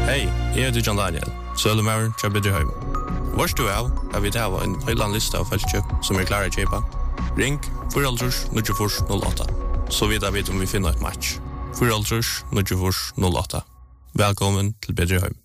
Hej, jeg heter John Daniel, sølumæren til Bedreheim. Vårs du av, har vi til en høyland lista av feltje som klarer å kjøpe. Ring 4-0-08, så vidt jeg vet om vi finner et match. 4-0-08. Velkommen til Bedreheim.